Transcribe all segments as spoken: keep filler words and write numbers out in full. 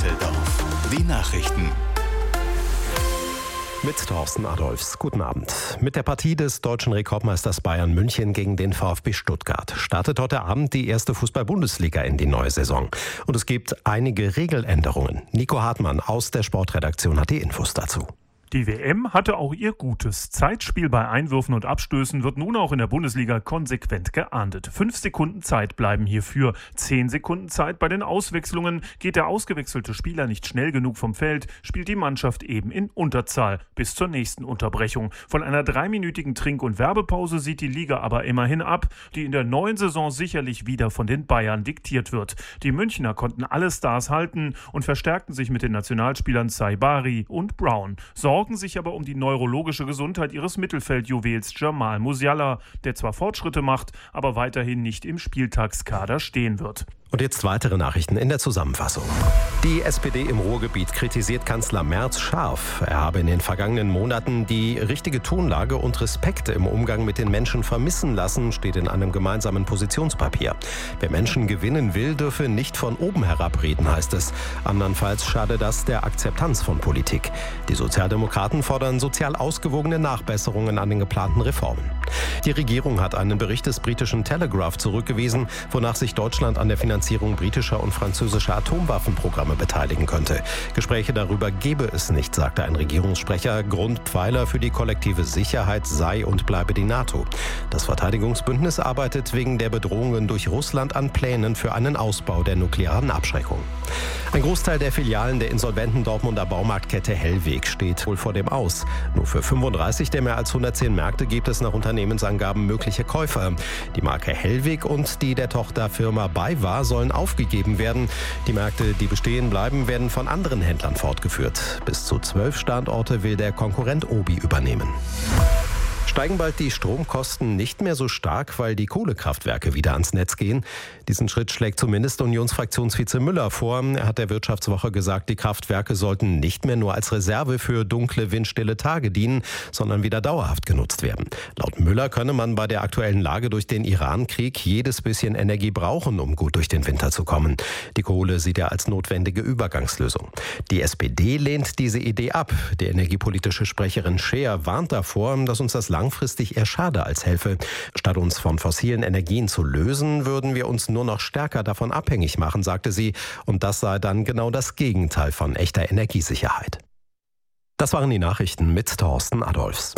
Düsseldorf. Die Nachrichten. Mit Thorsten Adolfs. Guten Abend. Mit der Partie des deutschen Rekordmeisters Bayern München gegen den VfB Stuttgart startet heute Abend die erste Fußball-Bundesliga in die neue Saison. Und es gibt einige Regeländerungen. Nico Hartmann aus der Sportredaktion hat die Infos dazu. Die W M hatte auch ihr Gutes. Zeitspiel bei Einwürfen und Abstößen wird nun auch in der Bundesliga konsequent geahndet. Fünf Sekunden Zeit bleiben hierfür. Zehn Sekunden Zeit bei den Auswechslungen. Geht der ausgewechselte Spieler nicht schnell genug vom Feld, spielt die Mannschaft eben in Unterzahl bis zur nächsten Unterbrechung. Von einer dreiminütigen Trink- und Werbepause sieht die Liga aber immerhin ab, die in der neuen Saison sicherlich wieder von den Bayern diktiert wird. Die Münchner konnten alle Stars halten und verstärkten sich mit den Nationalspielern Saibari und Brown. Sorgen sich aber um die neurologische Gesundheit ihres Mittelfeldjuwels Jamal Musiala, der zwar Fortschritte macht, aber weiterhin nicht im Spieltagskader stehen wird. Und jetzt weitere Nachrichten in der Zusammenfassung. Die S P D im Ruhrgebiet kritisiert Kanzler Merz scharf. Er habe in den vergangenen Monaten die richtige Tonlage und Respekt im Umgang mit den Menschen vermissen lassen, steht in einem gemeinsamen Positionspapier. Wer Menschen gewinnen will, dürfe nicht von oben herab reden, heißt es. Andernfalls schade das der Akzeptanz von Politik. Die Sozialdemokraten fordern sozial ausgewogene Nachbesserungen an den geplanten Reformen. Die Regierung hat einen Bericht des britischen Telegraph zurückgewiesen, wonach sich Deutschland an der Finanzierung britischer und französischer Atomwaffenprogramme beteiligen könnte. Gespräche darüber gebe es nicht, sagte ein Regierungssprecher. Grundpfeiler für die kollektive Sicherheit sei und bleibe die NATO. Das Verteidigungsbündnis arbeitet wegen der Bedrohungen durch Russland an Plänen für einen Ausbau der nuklearen Abschreckung. Ein Großteil der Filialen der insolventen Dortmunder Baumarktkette Hellweg steht wohl vor dem Aus. Nur für fünfunddreißig der mehr als hundertzehn Märkte gibt es nach Unternehmensangaben mögliche Käufer. Die Marke Hellweg und die der Tochterfirma BayWa sollen aufgegeben werden. Die Märkte, die bestehen bleiben, werden von anderen Händlern fortgeführt. Bis zu zwölf Standorte will der Konkurrent Obi übernehmen. Steigen bald die Stromkosten nicht mehr so stark, weil die Kohlekraftwerke wieder ans Netz gehen? Diesen Schritt schlägt zumindest Unionsfraktionsvize Müller vor. Er hat der Wirtschaftswoche gesagt, die Kraftwerke sollten nicht mehr nur als Reserve für dunkle, windstille Tage dienen, sondern wieder dauerhaft genutzt werden. Laut Müller könne man bei der aktuellen Lage durch den Iran-Krieg jedes bisschen Energie brauchen, um gut durch den Winter zu kommen. Die Kohle sieht er als notwendige Übergangslösung. Die S P D lehnt diese Idee ab. Die energiepolitische Sprecherin Scheer warnt davor, dass uns das langfristig eher schade als helfe. Statt uns von fossilen Energien zu lösen, würden wir uns nur noch stärker davon abhängig machen, sagte sie. Und das sei dann genau das Gegenteil von echter Energiesicherheit. Das waren die Nachrichten mit Thorsten Adolfs.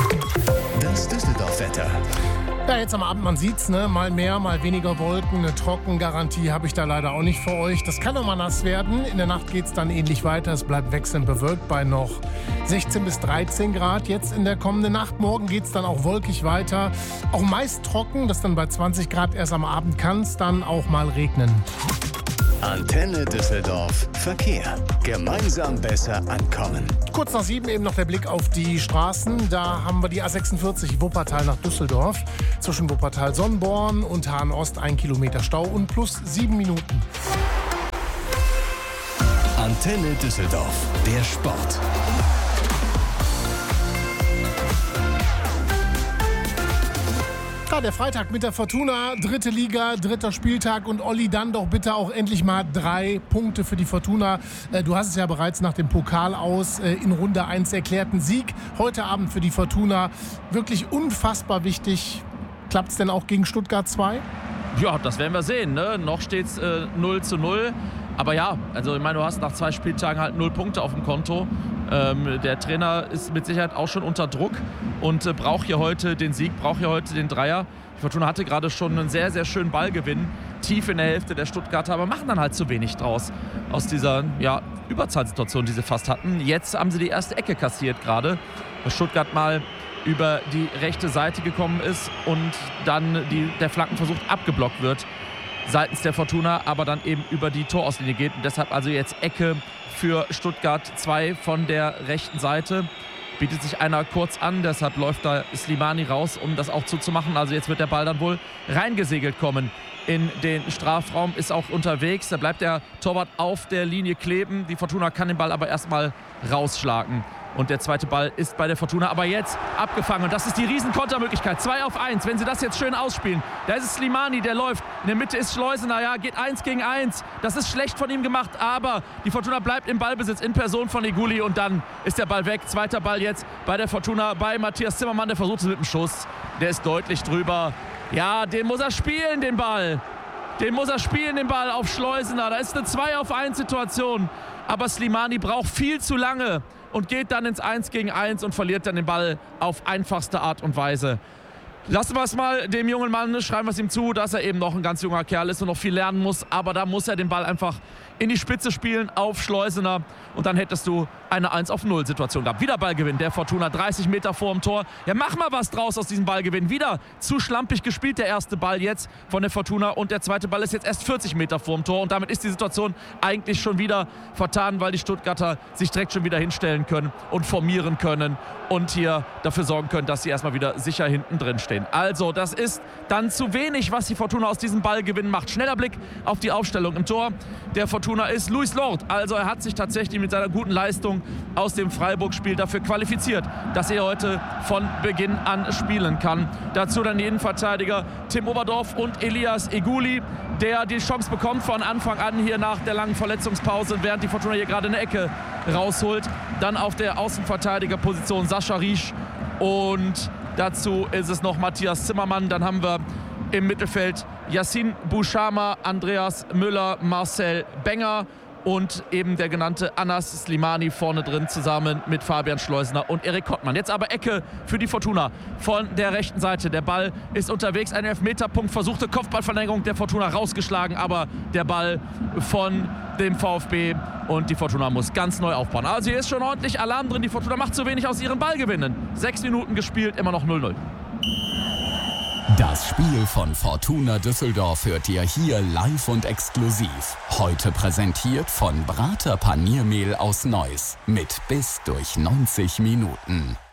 Das Düsseldorf-Wetter. Ja, jetzt am Abend, man sieht's, ne? Mal mehr, mal weniger Wolken. Eine Trockengarantie habe ich da leider auch nicht für euch. Das kann auch mal nass werden. In der Nacht geht's dann ähnlich weiter. Es bleibt wechselnd bewölkt bei noch sechzehn bis dreizehn Grad. Jetzt in der kommenden Nacht. Morgen geht's dann auch wolkig weiter. Auch meist trocken, das dann bei zwanzig Grad. Erst am Abend kann es dann auch mal regnen. Antenne Düsseldorf Verkehr. Gemeinsam besser ankommen. Kurz nach sieben eben noch der Blick auf die Straßen. Da haben wir die A sechsundvierzig Wuppertal nach Düsseldorf. Zwischen Wuppertal-Sonnborn und Hahn-Ost ein Kilometer Stau und plus sieben Minuten. Antenne Düsseldorf, der Sport. Ja, der Freitag mit der Fortuna, dritte Liga, dritter Spieltag und Olli, dann doch bitte auch endlich mal drei Punkte für die Fortuna. Du hast es ja bereits nach dem Pokal aus in Runde eins erklärten Sieg. Heute Abend für die Fortuna wirklich unfassbar wichtig. Klappt es denn auch gegen Stuttgart zwei? Ja, das werden wir sehen. Ne? Noch steht es äh, null zu null. Aber ja, also ich meine, du hast nach zwei Spieltagen halt null Punkte auf dem Konto. Ähm, der Trainer ist mit Sicherheit auch schon unter Druck und äh, braucht hier heute den Sieg, braucht hier heute den Dreier. Die Fortuna hatte gerade schon einen sehr, sehr schönen Ballgewinn, tief in der Hälfte der Stuttgarter, aber machen dann halt zu wenig draus aus dieser ja, Überzahlsituation, die sie fast hatten. Jetzt haben sie die erste Ecke kassiert gerade, dass Stuttgart mal über die rechte Seite gekommen ist und dann die, der Flankenversuch abgeblockt wird seitens der Fortuna, aber dann eben über die Torauslinie geht. Und deshalb also jetzt Ecke für Stuttgart zwei von der rechten Seite. Bietet sich einer kurz an, deshalb läuft da Slimani raus, um das auch zuzumachen. Also jetzt wird der Ball dann wohl reingesegelt kommen in den Strafraum, ist auch unterwegs. Da bleibt der Torwart auf der Linie kleben. Die Fortuna kann den Ball aber erstmal rausschlagen. Und der zweite Ball ist bei der Fortuna aber jetzt abgefangen. Und das ist die Riesenkontermöglichkeit. zwei auf eins. Wenn sie das jetzt schön ausspielen. Da ist es Slimani, der läuft. In der Mitte ist Schleusener. Ja, geht eins gegen eins. Das ist schlecht von ihm gemacht. Aber die Fortuna bleibt im Ballbesitz in Person von Eguli. Und dann ist der Ball weg. Zweiter Ball jetzt bei der Fortuna bei Matthias Zimmermann. Der versucht es mit dem Schuss. Der ist deutlich drüber. Ja, den muss er spielen, den Ball. Den muss er spielen, den Ball auf Schleusener. Da ist eine zwei auf eins Situation. Aber Slimani braucht viel zu lange und geht dann ins eins gegen eins und verliert dann den Ball auf einfachste Art und Weise. Lassen wir es mal dem jungen Mann, schreiben wir es ihm zu, dass er eben noch ein ganz junger Kerl ist und noch viel lernen muss. Aber da muss er den Ball einfach in die Spitze spielen auf Schleusener. Und dann hättest du eine eins auf null Situation gehabt. Wieder Ballgewinn der Fortuna, dreißig Meter vor dem Tor. Ja, mach mal was draus aus diesem Ballgewinn. Wieder zu schlampig gespielt, der erste Ball jetzt von der Fortuna. Und der zweite Ball ist jetzt erst vierzig Meter vor dem Tor. Und damit ist die Situation eigentlich schon wieder vertan, weil die Stuttgarter sich direkt schon wieder hinstellen können und formieren können. Und hier dafür sorgen können, dass sie erstmal wieder sicher hinten drin stehen. Also, das ist dann zu wenig, was die Fortuna aus diesem Ballgewinn macht. Schneller Blick auf die Aufstellung im Tor der Fortuna ist Luis Lord. Also, er hat sich tatsächlich mit seiner guten Leistung aus dem Freiburg-Spiel dafür qualifiziert, dass er heute von Beginn an spielen kann. Dazu dann die Innenverteidiger Tim Oberdorf und Elias Eguli, der die Chance bekommt von Anfang an hier nach der langen Verletzungspause, während die Fortuna hier gerade eine Ecke rausholt. Dann auf der Außenverteidigerposition Sascha Riesch und dazu ist es noch Matthias Zimmermann. Dann haben wir im Mittelfeld Yassin Bouchama, Andreas Müller, Marcel Benger und eben der genannte Anas Slimani vorne drin zusammen mit Fabian Schleusener und Erik Kottmann. Jetzt aber Ecke für die Fortuna von der rechten Seite. Der Ball ist unterwegs, ein Elfmeterpunkt, versuchte Kopfballverlängerung der Fortuna rausgeschlagen, aber der Ball von dem VfB und die Fortuna muss ganz neu aufbauen. Also hier ist schon ordentlich Alarm drin, die Fortuna macht zu wenig aus ihren Ballgewinnen. Sechs Minuten gespielt, immer noch null null. Das Spiel von Fortuna Düsseldorf hört ihr hier live und exklusiv. Heute präsentiert von Brater Paniermehl aus Neuss mit bis durch neunzig Minuten.